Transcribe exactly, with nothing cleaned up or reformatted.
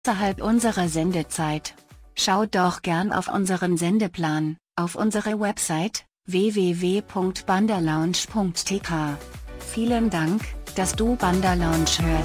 außerhalb unserer Sendezeit. Schaut doch gern auf unseren Sendeplan, auf unsere Website w w w punkt bandalounge punkt t k. Vielen Dank, dass du Banderlounge hörst.